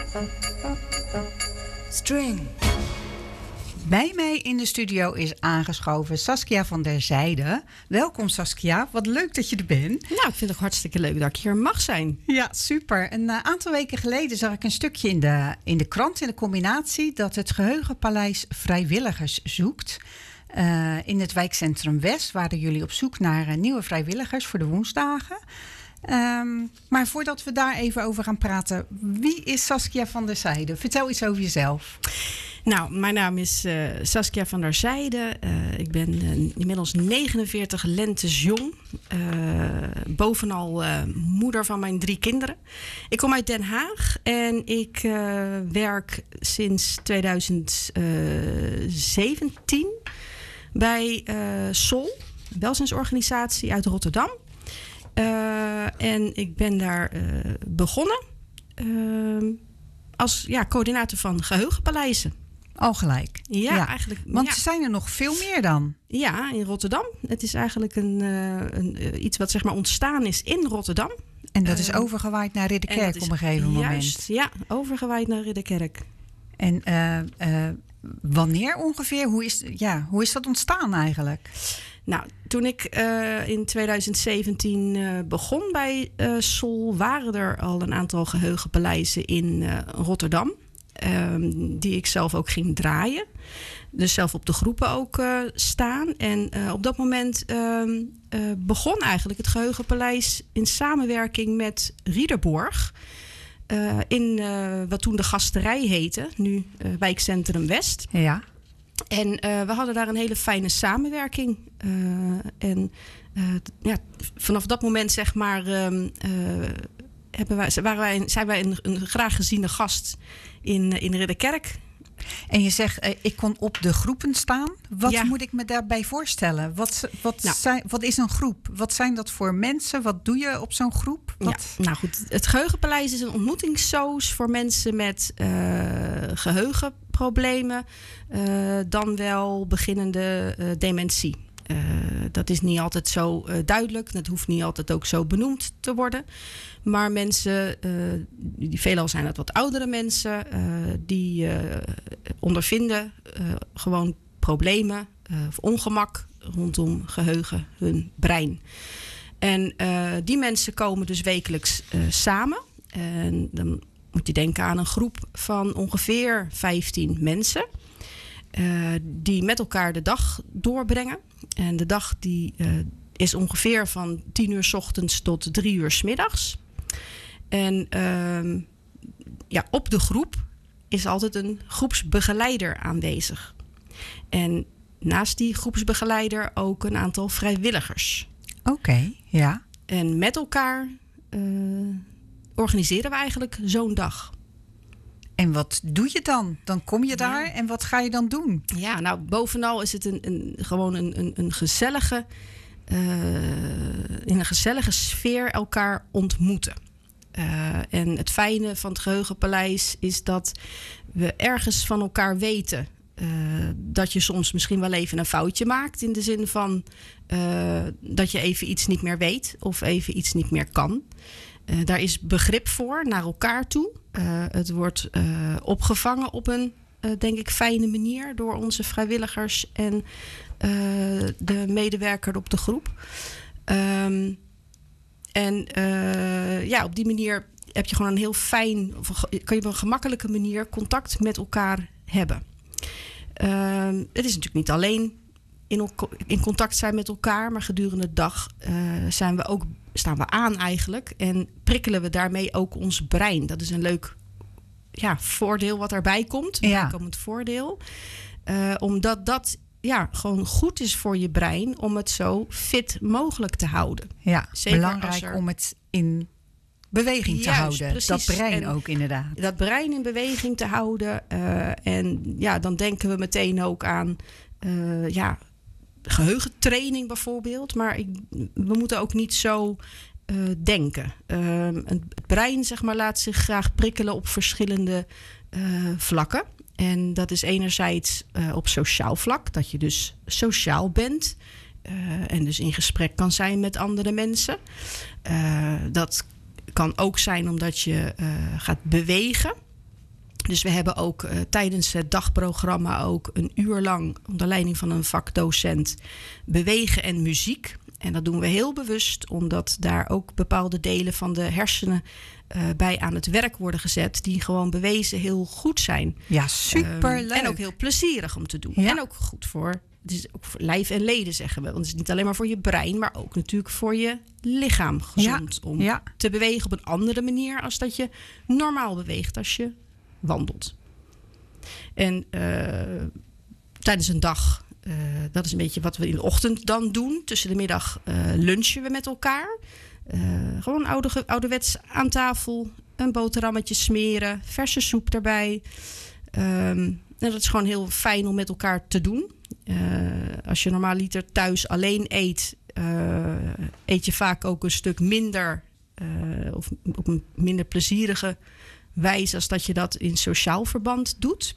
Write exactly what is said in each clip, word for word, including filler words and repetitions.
String. Bij mij in de studio is aangeschoven Saskia van der Zijde. Welkom Saskia, wat leuk dat je er bent. Nou, ik vind het ook hartstikke leuk dat ik hier mag zijn. Ja, super. Een uh, aantal weken geleden zag ik een stukje in de, in de krant in de combinatie dat het Geheugenpaleis vrijwilligers zoekt. Uh, in het wijkcentrum West waren jullie op zoek naar uh, nieuwe vrijwilligers voor de woensdagen. Um, maar voordat we daar even over gaan praten, wie is Saskia van der Zijde? Vertel iets over jezelf. Nou, mijn naam is uh, Saskia van der Zijde. Uh, ik ben uh, inmiddels negenenveertig lentes jong. Uh, bovenal uh, moeder van mijn drie kinderen. Ik kom uit Den Haag en ik uh, werk sinds tweeduizend zeventien bij uh, Sol, een welzijnsorganisatie uit Rotterdam. Uh, en ik ben daar uh, begonnen uh, als ja, coördinator van geheugenpaleizen. Al gelijk. Ja, ja. eigenlijk. Want ja. er zijn er nog veel meer dan. Ja, in Rotterdam. Het is eigenlijk een, uh, een, uh, iets wat zeg maar ontstaan is in Rotterdam. En dat uh, is overgewaaid naar Ridderkerk op een gegeven juist, moment. Ja, overgewaaid naar Ridderkerk. En uh, uh, wanneer ongeveer? Hoe is, ja, hoe is dat ontstaan eigenlijk? Nou, toen ik uh, in tweeduizend zeventien uh, begon bij uh, Sol, waren er al een aantal geheugenpaleizen in uh, Rotterdam. Um, die ik zelf ook ging draaien. Dus zelf op de groepen ook uh, staan. En uh, op dat moment uh, uh, begon eigenlijk het Geheugenpaleis in samenwerking met Riederborg. Uh, in uh, wat toen de Gasterij heette, nu uh, wijkcentrum West. Ja. En uh, we hadden daar een hele fijne samenwerking. Uh, en uh, ja, vanaf dat moment zeg maar um, uh, hebben wij, waren wij, zijn wij een, een graag geziene gast in, in Ridderkerk. En je zegt, uh, ik kon op de groepen staan. Wat ja. moet ik me daarbij voorstellen? Wat, wat, nou. zijn, wat is een groep? Wat zijn dat voor mensen? Wat doe je op zo'n groep? Wat? Ja, nou goed, het Geheugenpaleis is een ontmoetingssoos voor mensen met uh, geheugenproblemen. Uh, dan wel beginnende uh, dementie. Uh, dat is niet altijd zo uh, duidelijk. Dat hoeft niet altijd ook zo benoemd te worden. Maar mensen, uh, die veelal zijn het wat oudere mensen, uh, die uh, ondervinden uh, gewoon problemen uh, of ongemak rondom geheugen, hun brein. En uh, die mensen komen dus wekelijks uh, samen. En dan moet je denken aan een groep van ongeveer vijftien mensen. Uh, die met elkaar de dag doorbrengen. En de dag die uh, is ongeveer van tien uur 's ochtends tot drie uur 's middags. En uh, ja, op de groep is altijd een groepsbegeleider aanwezig. En naast die groepsbegeleider ook een aantal vrijwilligers. Oké, okay, ja. En met elkaar uh, organiseren we eigenlijk zo'n dag. En wat doe je dan? Dan kom je daar ja. en wat ga je dan doen? Ja, nou bovenal is het een, een, gewoon een, een, een gezellige, uh, in een gezellige sfeer elkaar ontmoeten. Uh, en het fijne van het Geheugenpaleis is dat we ergens van elkaar weten uh, dat je soms misschien wel even een foutje maakt. In de zin van uh, dat je even iets niet meer weet of even iets niet meer kan. Uh, daar is begrip voor naar elkaar toe. Uh, het wordt uh, opgevangen op een, uh, denk ik, fijne manier door onze vrijwilligers en uh, de medewerker op de groep. Um, en uh, ja, op die manier heb je gewoon een heel fijn, of kan je op een gemakkelijke manier contact met elkaar hebben. Um, het is natuurlijk niet alleen in, in contact zijn met elkaar, maar gedurende de dag uh, zijn we ook, staan we aan eigenlijk en prikkelen we daarmee ook ons brein. Dat is een leuk ja, voordeel wat erbij komt, een ja. bijkomend voordeel. Uh, omdat dat ja, gewoon goed is voor je brein om het zo fit mogelijk te houden. Ja, Zeker belangrijk er... om het in beweging te Juist, houden. Precies. Dat brein en ook inderdaad. Dat brein in beweging te houden. Uh, en ja, dan denken we meteen ook aan uh, ja, geheugentraining bijvoorbeeld. Maar ik, we moeten ook niet zo uh, denken. Uh, het brein zeg maar, laat zich graag prikkelen op verschillende uh, vlakken. En dat is enerzijds uh, op sociaal vlak, dat je dus sociaal bent. Uh, en dus in gesprek kan zijn met andere mensen. Uh, dat kan ook zijn omdat je uh, gaat bewegen. Dus we hebben ook uh, tijdens het dagprogramma ook een uur lang onder leiding van een vakdocent bewegen en muziek. En dat doen we heel bewust, omdat daar ook bepaalde delen van de hersenen uh, bij aan het werk worden gezet, die gewoon bewezen heel goed zijn. Ja, superleuk. Um, en ook heel plezierig om te doen. Ja. En ook goed voor, het is ook voor lijf en leden, zeggen we. Want het is niet alleen maar voor je brein, maar ook natuurlijk voor je lichaam gezond. Ja. Om Ja. te bewegen op een andere manier als dat je normaal beweegt als je wandelt. En uh, tijdens een dag, uh, dat is een beetje wat we in de ochtend dan doen. Tussen de middag uh, lunchen we met elkaar. Uh, gewoon oude, ouderwets aan tafel, een boterhammetje smeren, verse soep erbij. Um, en dat is gewoon heel fijn om met elkaar te doen. Uh, als je normaal liter thuis alleen eet, uh, eet je vaak ook een stuk minder uh, of op een minder plezierige wijze als dat je dat in sociaal verband doet.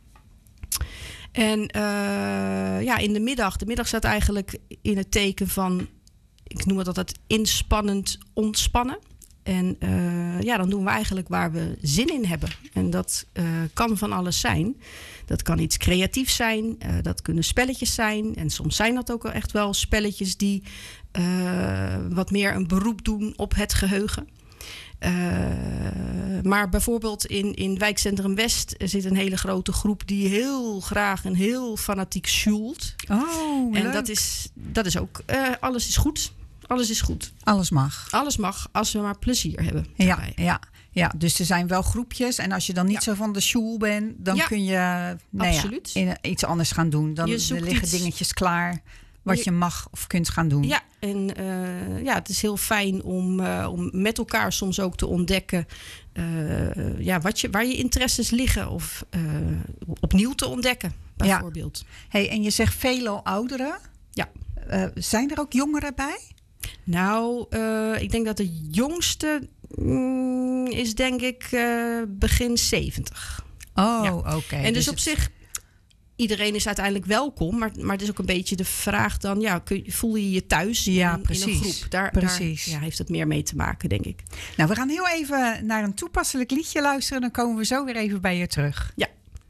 En uh, ja, in de middag, de middag staat eigenlijk in het teken van, ik noem het altijd inspannend ontspannen. En uh, ja, dan doen we eigenlijk waar we zin in hebben. En dat uh, kan van alles zijn. Dat kan iets creatiefs zijn. Uh, dat kunnen spelletjes zijn. En soms zijn dat ook echt wel spelletjes die uh, wat meer een beroep doen op het geheugen. Uh, maar bijvoorbeeld in, in Wijkcentrum West zit een hele grote groep die heel graag en heel fanatiek sjoelt. Oh, leuk. En dat is, dat is ook, uh, alles is goed. Alles is goed. Alles mag. Alles mag, als we maar plezier hebben. Ja, ja, ja, dus er zijn wel groepjes. En als je dan niet ja. zo van de sjoel bent, dan ja. kun je nou Absoluut. Ja, in, iets anders gaan doen. Dan er liggen iets. dingetjes klaar wat je, je mag of kunt gaan doen. Ja, en uh, ja, het is heel fijn om, uh, om met elkaar soms ook te ontdekken uh, ja, wat je, waar je interesses liggen. Of uh, opnieuw te ontdekken, bijvoorbeeld. Ja. Hey, en je zegt veelal ouderen. Ja. Uh, zijn er ook jongeren bij? Nou, uh, ik denk dat de jongste mm, is denk ik uh, begin zeventig. Oh, ja. oké. Okay. En dus, dus op zich, iedereen is uiteindelijk welkom. Maar, maar het is ook een beetje de vraag dan, ja, kun je, voel je je thuis ja, in, precies. in een groep? Daar, precies. daar ja, heeft het meer mee te maken, denk ik. Nou, we gaan heel even naar een toepasselijk liedje luisteren. Dan komen we zo weer even bij je terug. Ja.